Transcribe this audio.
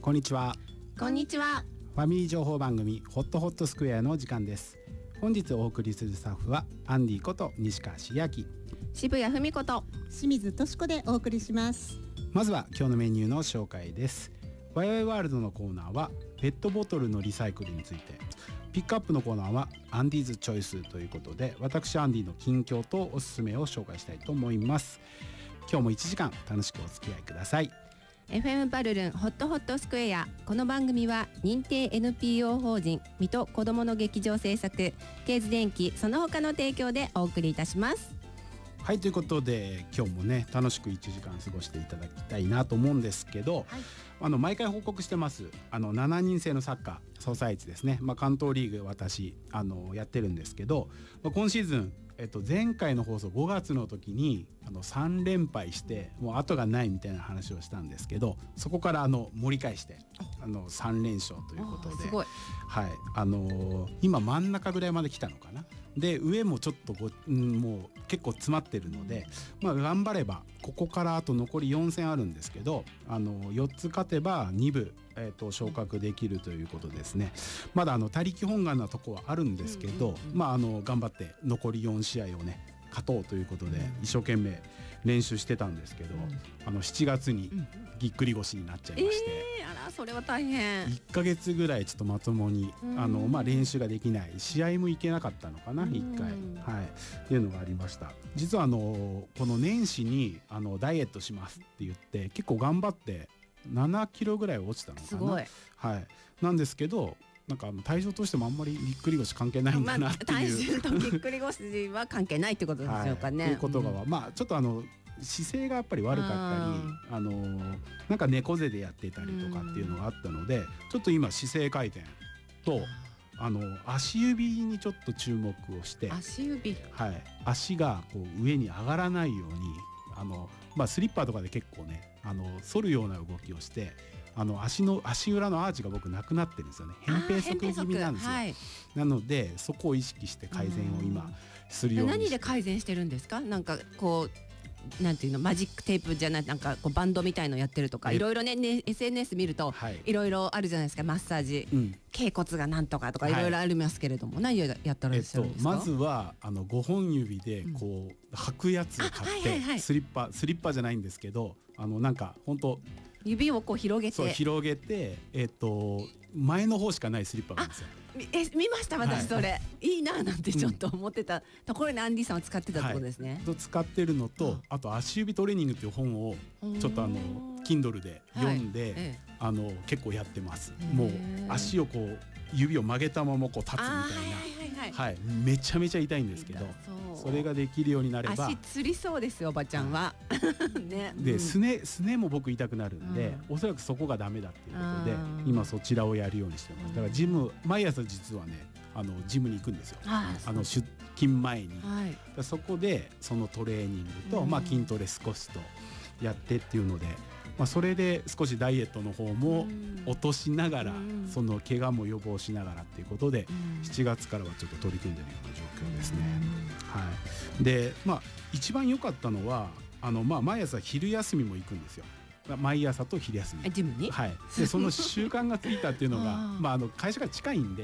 こんにちは。 こんにちは。 ファミリー情報番組ホットホットスクエアの時間です。本日お送りするスタッフはアンディこと西川茂明、 渋谷文子と清水敏子でお送りします。 まずは今日のメニューの紹介です。ワイワイワールドのコーナーはペットボトルのリサイクルについて、ピックアップのコーナーはアンディーズチョイスということで、私アンディの近況とおすすめを紹介したいと思います。今日も1時間楽しくお付き合いください。 FM バルルンホットホットスクエア。この番組は認定 NPO 法人水戸子どもの劇場制作ケーズ電機その他の提供でお送りいたします。 はい、ということで今日もね楽しく1時間過ごしていただきたいなと思うんですけど、はい、毎回報告してます7人制のサッカーソサエティですね、関東リーグ私やってるんですけど、今シーズン前回の放送5月の時に3連敗してもう後がないみたいな話をしたんですけど、そこから盛り返して3連勝ということで、 すごい、 はい、今真ん中ぐらいまで来たのかな。で上もちょっともう結構詰まってるので、頑張ればここからあと残り4戦あるんですけど、4つ勝てば2部、昇格できるということですね。まだ他力本願なとこはあるんですけど、頑張って残り4試合をね勝とうということで一生懸命練習してたんですけど、7月にぎっくり腰になっちゃいまして、 あらそれは大変。 1ヶ月ぐらいちょっとまともに練習ができない、試合も行けなかったのかな1回、はい、っていうのがありました。実はこの年始にダイエットしますって言って結構頑張って7キロぐらい落ちたのかな。 すごい、 はい、なんですけどなんか体重としてもあんまりぎっくり腰関係ないんだなっていう、 体重とぎっくり腰は関係ないってことでしょうかね。 ということがちょっと姿勢がやっぱり悪かったりなんか猫背でやってたりとかっていうのがあったので、ちょっと今姿勢改善と足指にちょっと注目をして、 足指、 はい、足がこう上に上がらないようにスリッパとかで結構ね反るような動きをして足裏のアーチが僕なくなってるんですよね。扁平足気味なんですよ、はい、なのでそこを意識して改善を今するようにして。 何で改善してるんですか？なんかこうなんていうの、マジックテープじゃない、なんかこうバンドみたいのやってるとかいろいろね SNS 見るといろいろあるじゃないですか。マッサージ、脛骨がなんとかとかいろいろありますけれども、何をやったらいいですか？ まずは5本指でこう履くやつを買って、スリッパじゃないんですけどなんか本当指をこう広げて前の方しかないスリッパなんですよ。 見ました私それ、いいななんてちょっと思ってたところにアンディさんは使ってたところですね。 使ってるのと、あと足指トレーニングっていう本をちょっとKindle で読んで、結構やってます。もう足をこう指を曲げたままこう立つみたいな、はい、めちゃめちゃ痛いんですけど、それができるようになれば足つりそうですよおばちゃんは、ね、 ですねも僕痛くなるんで、おそらくそこがダメだっていうことで今そちらをやるようにしてます。だから毎朝実はねジムに行くんですよ。出勤前に、そこでそのトレーニングと、筋トレ少しとやってっていうので、それで少しダイエットの方も落としながら、その怪我も予防しながらっていうことで、7月からはちょっと取り組んでるような状況ですね。はい、で一番良かったのは毎朝昼休みも行くんですよ。毎朝と昼休みジムに、 はい、でその習慣がついたっていうのが会社が近いんで